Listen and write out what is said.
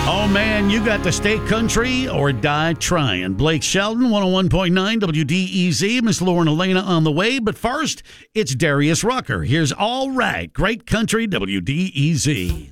Oh, man, you got to stay country or die trying. Blake Shelton, 101.9 WDEZ. Miss Lauren Elena on the way. But first, it's Darius Rucker. Here's All Right. Great country WDEZ.